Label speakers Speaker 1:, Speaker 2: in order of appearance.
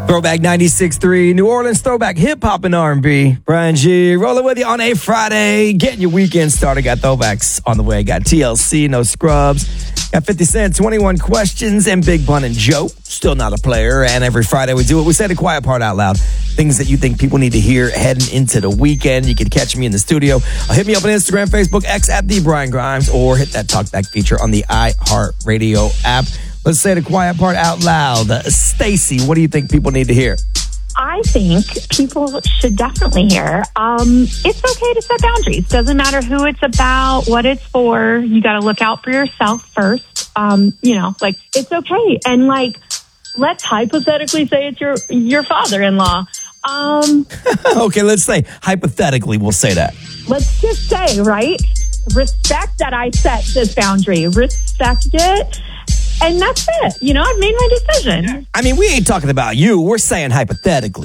Speaker 1: Throwback 96.3, New Orleans throwback hip-hop and R&B. Brian G, rolling with you on a Friday, getting your weekend started. Got throwbacks on the way. Got TLC, No Scrubs. Got 50 Cent, 21 Questions, and Big Bun and Joe. Still not a player. And every Friday we do it. We say the quiet part out loud. Things that you think people need to hear heading into the weekend. You can catch me in the studio. Hit me up on Instagram, Facebook, X at The Brian Grimes, or hit that talkback feature on the iHeartRadio app. Let's say the quiet part out loud. Stacy, what do you think people need to hear?
Speaker 2: I think people should definitely hear. It's okay to set boundaries. Doesn't matter who it's about, what it's for. You got to look out for yourself first. It's okay. And let's hypothetically say it's your father-in-law.
Speaker 1: Okay, let's say hypothetically we'll say that.
Speaker 2: Let's just say, right? Respect that I set this boundary. Respect it. And that's it. I've made my decision.
Speaker 1: I mean, we ain't talking about you. We're saying hypothetically.